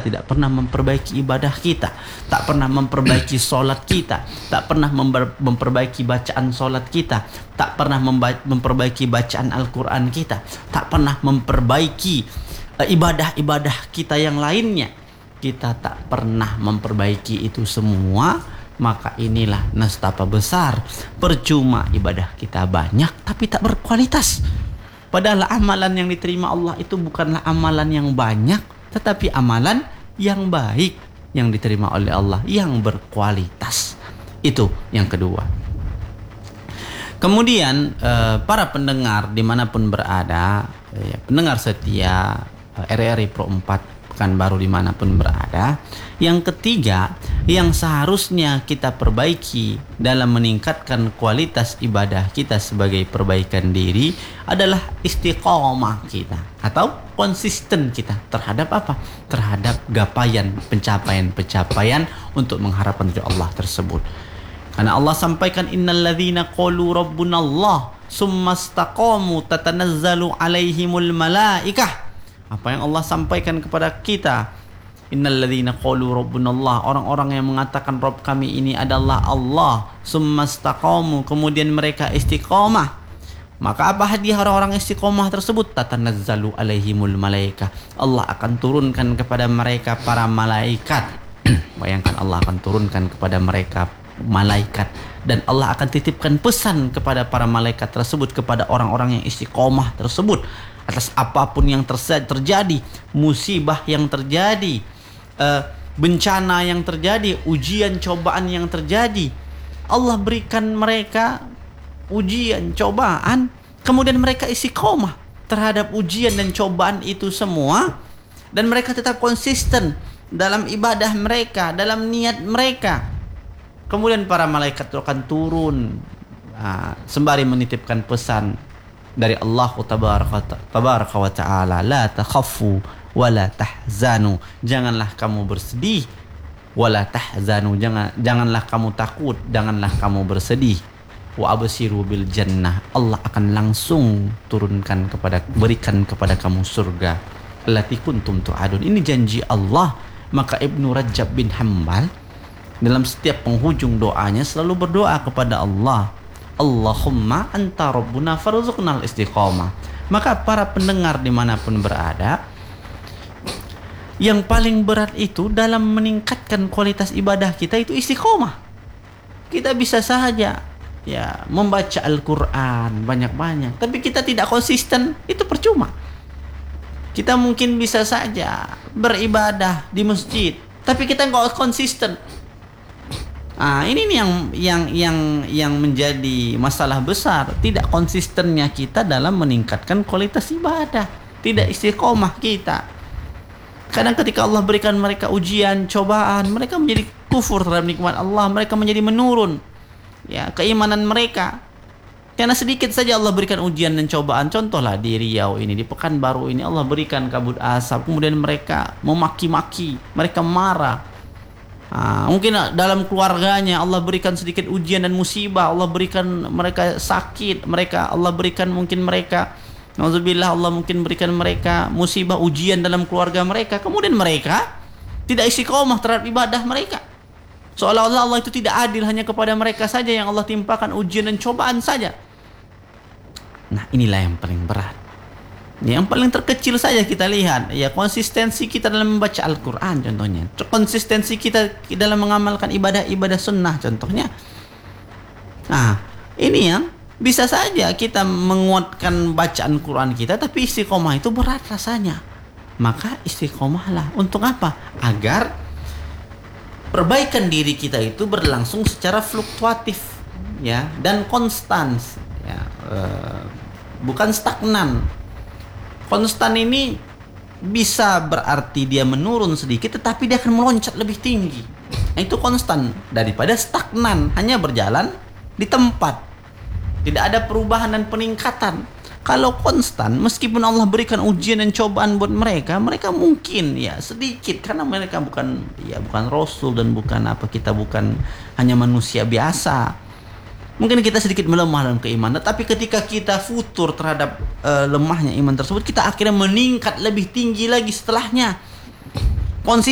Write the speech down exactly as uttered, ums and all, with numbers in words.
kita tidak pernah memperbaiki ibadah kita, tak pernah memperbaiki sholat kita, tak pernah memper- memperbaiki bacaan sholat kita, tak pernah memba- memperbaiki bacaan Al-Quran kita, tak pernah memperbaiki uh, ibadah-ibadah kita yang lainnya, kita tak pernah memperbaiki itu semua, maka inilah nestapa besar. Percuma ibadah kita banyak tapi tak berkualitas. Padahal amalan yang diterima Allah itu bukanlah amalan yang banyak, tetapi amalan yang baik yang diterima oleh Allah, yang berkualitas. Itu yang kedua. Kemudian para pendengar dimanapun berada, pendengar setia R R I Pro empat Pekanbaru dimanapun berada, yang ketiga yang seharusnya kita perbaiki dalam meningkatkan kualitas ibadah kita sebagai perbaikan diri adalah istiqomah kita atau konsisten kita terhadap apa? Terhadap gapaian pencapaian-pencapaian untuk mengharapkan ridha Allah tersebut. Karena Allah sampaikan innalladzina qalu rabbunallah summa istaqamu tatanazzalu alaihimul malaikah. Apa yang Allah sampaikan kepada kita, innalladzina qalu rabbunallah, orang-orang yang mengatakan Rabb kami ini adalah Allah, summa istaqamu, kemudian mereka istiqomah. Maka apa hadiah orang-orang istiqomah tersebut? Tatanazzalu alaihimul malaikah, Allah akan turunkan kepada mereka para malaikat. Bayangkan, Allah akan turunkan kepada mereka malaikat, dan Allah akan titipkan pesan kepada para malaikat tersebut, kepada orang-orang yang istiqomah tersebut, atas apapun yang terjadi, musibah yang terjadi, uh, bencana yang terjadi, ujian cobaan yang terjadi, Allah berikan mereka ujian cobaan, kemudian mereka istiqomah terhadap ujian dan cobaan itu semua, dan mereka tetap konsisten dalam ibadah mereka, dalam niat mereka. Kemudian para malaikat itu akan turun uh, sembari menitipkan pesan dari Allah tabaraka wa ta'ala, la takhafu wa la tahzanu, janganlah kamu bersedih, wa la tahzanu, jangan janganlah kamu takut, janganlah kamu bersedih, wa absiru bil jannah, Allah akan langsung turunkan kepada, berikan kepada kamu surga, allati kuntum tu'adun. Ini janji Allah. Maka Ibnu Rajab bin Hambal dalam setiap penghujung doanya selalu berdoa kepada Allah, Allahumma anta rabbuna farzuqnal istiqomah. Maka para pendengar dimanapun berada, yang paling berat itu dalam meningkatkan kualitas ibadah kita itu istiqomah. Kita bisa saja ya membaca Al-Quran banyak-banyak, tapi kita tidak konsisten, itu percuma. Kita mungkin bisa saja beribadah di masjid, tapi kita nggak konsisten. Ah, ini nih yang yang yang yang menjadi masalah besar, tidak konsistennya kita dalam meningkatkan kualitas ibadah, tidak istiqomah kita. Kadang ketika Allah berikan mereka ujian, cobaan, mereka menjadi kufur terhadap nikmat Allah, mereka menjadi menurun ya keimanan mereka. Karena sedikit saja Allah berikan ujian dan cobaan. Contohlah di Riau ini, di Pekanbaru ini, Allah berikan kabut asap, kemudian mereka memaki-maki, mereka marah. Nah, mungkin dalam keluarganya Allah berikan sedikit ujian dan musibah, Allah berikan mereka sakit, mereka Allah berikan mungkin mereka, nauzubillah, Allah mungkin berikan mereka musibah, ujian dalam keluarga mereka, kemudian mereka tidak istiqomah terhadap ibadah mereka. Seolah-olah Allah itu tidak adil, hanya kepada mereka saja yang Allah timpakan ujian dan cobaan saja. Nah, inilah yang paling berat. Yang paling terkecil saja kita lihat, ya konsistensi kita dalam membaca Al-Quran contohnya, konsistensi kita dalam mengamalkan ibadah-ibadah sunnah contohnya. Nah, ini yang bisa saja kita menguatkan bacaan Quran kita, tapi istiqomah itu berat rasanya. Maka istiqomahlah. Untuk apa? Agar perbaikan diri kita itu berlangsung secara fluktuatif ya, dan konstan ya, e, bukan stagnan. Konstan ini bisa berarti dia menurun sedikit, tetapi dia akan meloncat lebih tinggi. Nah, itu konstan daripada stagnan, hanya berjalan di tempat, tidak ada perubahan dan peningkatan. Kalau konstan, meskipun Allah berikan ujian dan cobaan buat mereka, mereka mungkin ya sedikit, karena mereka bukan ya bukan Rasul dan bukan apa, kita bukan hanya manusia biasa. Mungkin kita sedikit melemah dalam keimanan, tapi ketika kita futur terhadap uh, lemahnya iman tersebut, kita akhirnya meningkat lebih tinggi lagi setelahnya. Konsisten